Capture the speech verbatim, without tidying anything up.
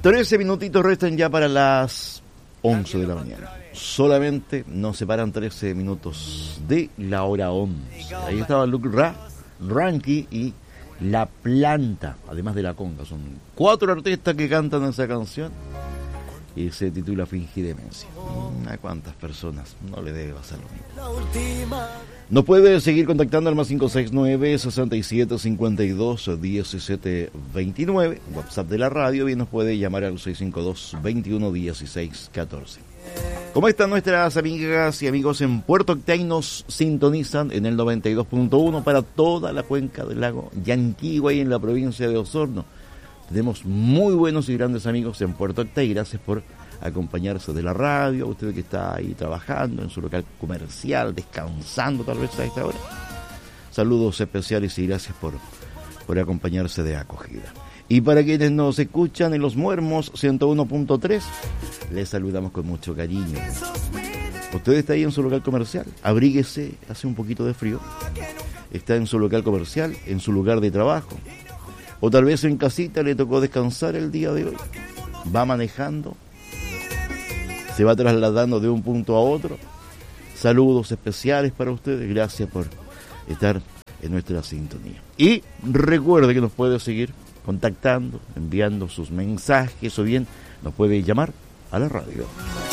trece minutitos restan ya para las once de la mañana. Solamente nos separan trece minutos de la hora once. Ahí estaba Luke Ra, Ranky y La Planta, además de la conga. Son cuatro artistas que cantan esa canción y se titula Fingir Demencia. ¿A cuántas personas no le debe pasar lo mismo? Nos puede seguir contactando al más cinco seis nueve, seis siete, cinco dos, uno siete dos nueve, WhatsApp de la radio, y nos puede llamar al seis cinco dos, veintiuno, dieciséis, catorce. ¿Cómo están nuestras amigas y amigos en Puerto Octay? Nos sintonizan en el noventa y dos punto uno para toda la cuenca del lago Yanquihue y en la provincia de Osorno. Tenemos muy buenos y grandes amigos en Puerto Octay. Gracias por acompañarse de la radio, a usted que está ahí trabajando en su local comercial, descansando tal vez a esta hora. Saludos especiales y gracias por, por acompañarse de acogida. Y para quienes nos escuchan en Los Muermos ciento uno punto tres, les saludamos con mucho cariño. Usted está ahí en su local comercial, abríguese, hace un poquito de frío. Está en su local comercial, en su lugar de trabajo, o tal vez en casita le tocó descansar el día de hoy. Va manejando, se va trasladando de un punto a otro. Saludos especiales para ustedes, gracias por estar en nuestra sintonía. Y recuerde que nos puede seguir contactando, enviando sus mensajes o bien nos puede llamar a la radio.